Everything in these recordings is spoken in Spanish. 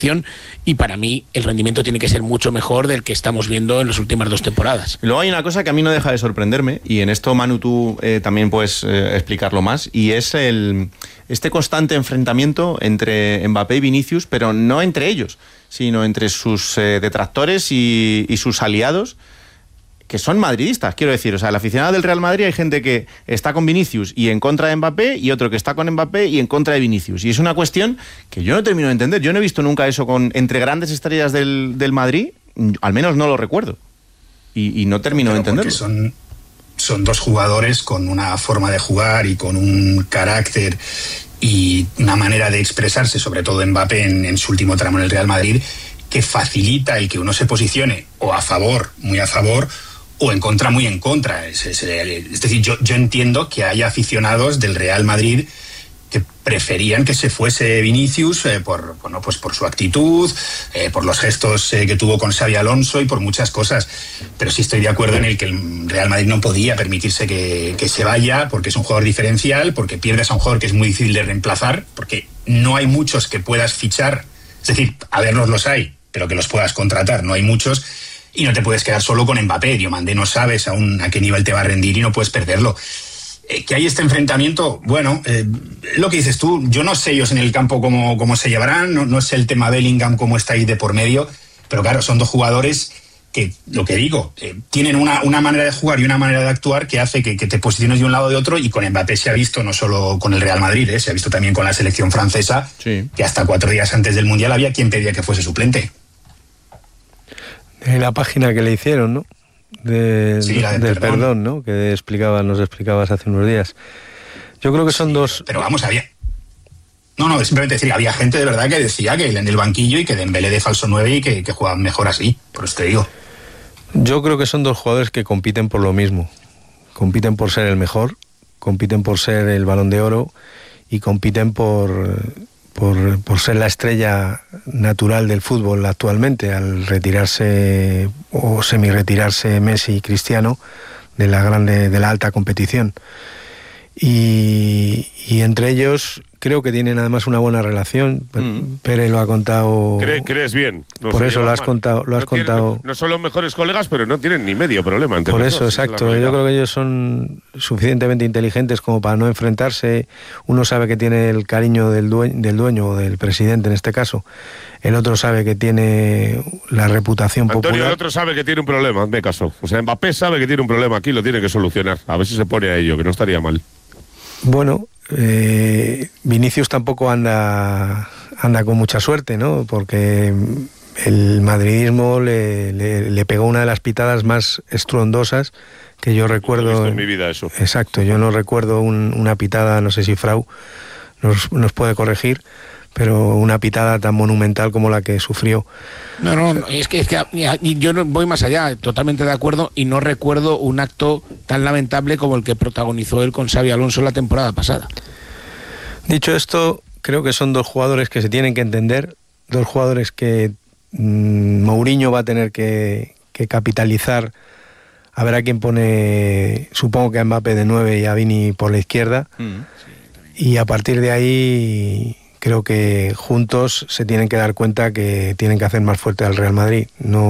y para mí el rendimiento tiene que ser mucho mejor del que estamos viendo en las últimas 2 temporadas. Luego hay una cosa que a mí no deja de sorprenderme, y en esto, Manu, tú también puedes explicarlo más, y es este constante enfrentamiento entre Mbappé y Vinicius, pero no entre ellos, sino entre sus detractores y sus aliados, que son madridistas, quiero decir. O sea, el aficionado del Real Madrid, hay gente que está con Vinicius y en contra de Mbappé, y otro que está con Mbappé y en contra de Vinicius. Y es una cuestión que yo no termino de entender. Yo no he visto nunca eso entre grandes estrellas del Madrid, al menos no lo recuerdo. Y no termino de entenderlo. Son 2 jugadores con una forma de jugar y con un carácter y una manera de expresarse, sobre todo Mbappé en su último tramo en el Real Madrid, que facilita el que uno se posicione o a favor, muy a favor, o en contra, muy en contra. Es decir, yo entiendo que hay aficionados del Real Madrid que preferían que se fuese Vinicius por su actitud, por los gestos que tuvo con Xabi Alonso y por muchas cosas. Pero sí estoy de acuerdo en el que el Real Madrid no podía permitirse que se vaya, porque es un jugador diferencial, porque pierdes a un jugador que es muy difícil de reemplazar, porque no hay muchos que puedas fichar. Es decir, a verlos los hay, pero que los puedas contratar no hay muchos. Y no te puedes quedar solo con Mbappé. Diomandé, no sabes aún a qué nivel te va a rendir y no puedes perderlo. Que hay este enfrentamiento, bueno, lo que dices tú, yo no sé ellos en el campo cómo se llevarán, no sé el tema Bellingham cómo está ahí de por medio, pero claro, son 2 jugadores que, lo que digo, tienen una manera de jugar y una manera de actuar que hace que te posiciones de un lado o de otro, y con Mbappé se ha visto no solo con el Real Madrid, se ha visto también con la selección francesa, sí, que hasta 4 días antes del Mundial había quien pedía que fuese suplente. La página que le hicieron, ¿no? Del perdón, ¿no? Que nos explicabas hace unos días. Yo creo que son 2... Pero vamos, había... No, simplemente decir, había gente de verdad que decía que en el banquillo y que Dembélé de falso 9 y que jugaban mejor así, por eso te digo. Yo creo que son 2 jugadores que compiten por lo mismo. Compiten por ser el mejor, compiten por ser el Balón de Oro y compiten por ser la estrella natural del fútbol actualmente, al retirarse o semi-retirarse Messi y Cristiano de la alta competición. Y entre ellos creo que tienen además una buena relación. Pérez lo ha contado. ¿Crees bien? No, por eso lo has contado. No son los mejores colegas, pero no tienen ni medio problema entre por los eso, dos, exacto. Yo creo que ellos son suficientemente inteligentes como para no enfrentarse. Uno sabe que tiene el cariño del dueño o del presidente en este caso. El otro sabe que tiene la reputación popular. Antonio, el otro sabe que tiene un problema, hazme caso. O sea, Mbappé sabe que tiene un problema aquí, lo tiene que solucionar. A ver si se pone a ello, que no estaría mal. Bueno, Vinicius tampoco anda con mucha suerte, ¿no? Porque el madridismo le pegó una de las pitadas más estruendosas que yo recuerdo. No he visto en mi vida eso. Exacto, yo no recuerdo una pitada, no sé si Frau nos puede corregir, pero una pitada tan monumental como la que sufrió. No, es que yo no voy más allá, totalmente de acuerdo, y no recuerdo un acto tan lamentable como el que protagonizó él con Xabi Alonso la temporada pasada. Dicho esto, creo que son 2 jugadores que se tienen que entender, 2 jugadores que Mourinho va a tener que capitalizar, a ver a quién pone, supongo que a Mbappé de 9 y a Vini por la izquierda, y a partir de ahí creo que juntos se tienen que dar cuenta que tienen que hacer más fuerte al Real Madrid.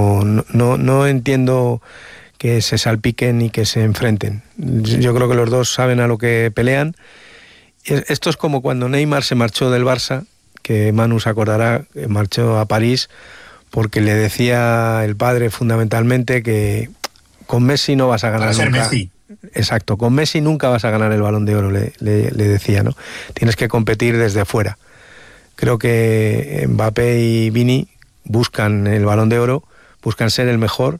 No entiendo que se salpiquen y que se enfrenten. Yo creo que los 2 saben a lo que pelean. Esto es como cuando Neymar se marchó del Barça, que Manu se acordará, marchó a París, porque le decía el padre fundamentalmente que con Messi no vas a ganar nunca. Messi. Exacto, con Messi nunca vas a ganar el Balón de Oro, le decía, ¿no? Tienes que competir desde fuera. Creo que Mbappé y Vini buscan el Balón de Oro, buscan ser el mejor,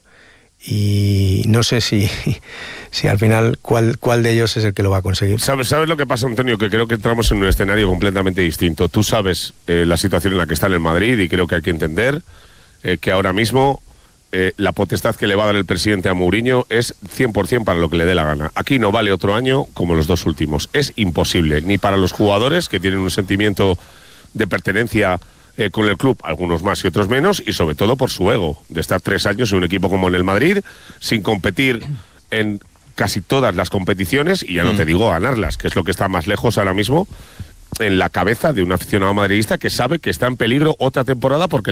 y no sé si al final cuál de ellos es el que lo va a conseguir. ¿Sabes lo que pasa, Antonio? Que creo que entramos en un escenario completamente distinto. Tú sabes la situación en la que está en el Madrid, y creo que hay que entender que ahora mismo la potestad que le va a dar el presidente a Mourinho es 100% para lo que le dé la gana. Aquí no vale otro año como los 2 últimos. Es imposible, ni para los jugadores, que tienen un sentimiento de pertenencia con el club, algunos más y otros menos, y sobre todo por su ego, de estar 3 años en un equipo como en el Madrid, sin competir en casi todas las competiciones, y ya no te digo ganarlas, que es lo que está más lejos ahora mismo, en la cabeza de un aficionado madridista que sabe que está en peligro otra temporada porque